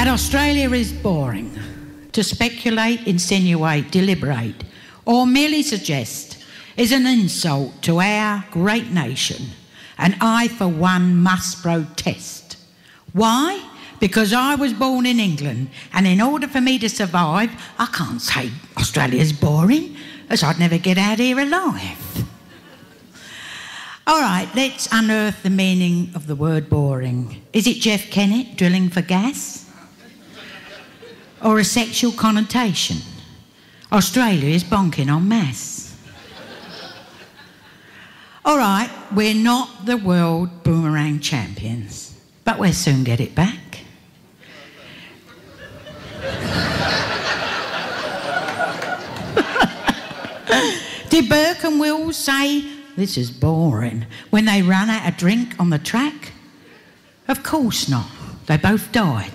That Australia is boring, to speculate, insinuate, deliberate, or merely suggest is an insult to our great nation, and I, for one, must protest. Why? Because I was born in England, and in order for me to survive, I can't say Australia's boring, as I'd never get out here alive. All right, let's unearth the meaning of the word boring. Is it Jeff Kennett drilling for gas? Or a sexual connotation? Australia is bonking en masse. All right, we're not the world boomerang champions, but we'll soon get it back. Did Burke and Wills say, "This is boring," when they ran out of drink on the track? Of course not. They both died.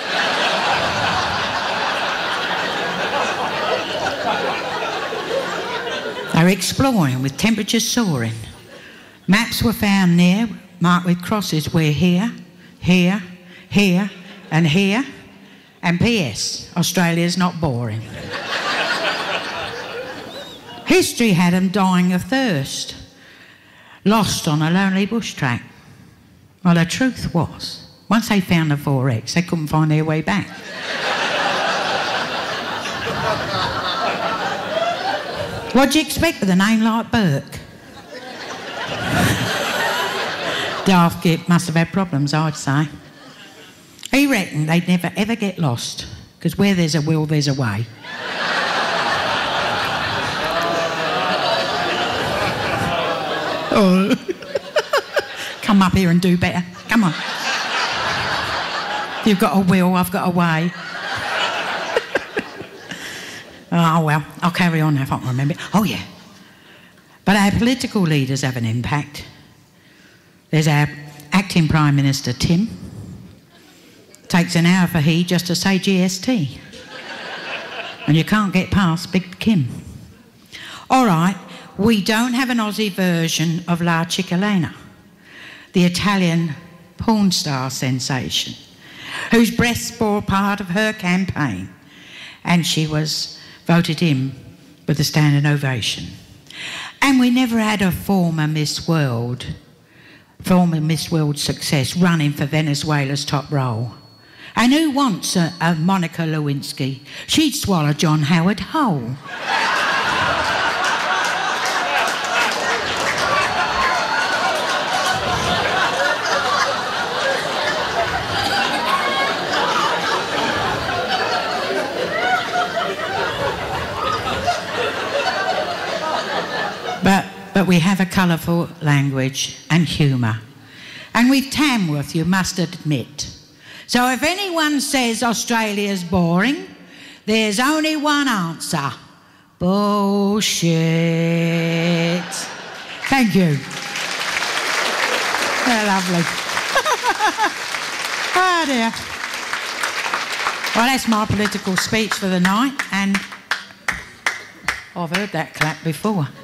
They were exploring with temperatures soaring. Maps were found near, marked with crosses. We're here, here, here, and here. And P.S. Australia's not boring. History had them dying of thirst, lost on a lonely bush track. Well, the truth was, once they found the 4X, they couldn't find their way back. What do you expect with a name like Burke? Daft Gip must have had problems, I'd say. He reckoned they'd never ever get lost, because where there's a will, there's a way. Oh. Come up here and do better. Come on. You've got a will, I've got a way. Oh, well, I'll carry on if I can remember. Oh, yeah. But our political leaders have an impact. There's our acting Prime Minister, Tim. Takes an hour for he just to say GST. And you can't get past Big Kim. All right, we don't have an Aussie version of La Cicciolina, the Italian porn star sensation, whose breasts bore part of her campaign, and she was voted in with a standing ovation. And we never had a former Miss World success running for Venezuela's top role. And who wants a Monica Lewinsky? She'd swallow John Howard whole. But we have a colourful language and humour. And with Tamworth, you must admit. So if anyone says Australia's boring, there's only one answer. Bullshit. Thank you. They're lovely. Oh dear. Well, that's my political speech for the night, and I've heard that clap before.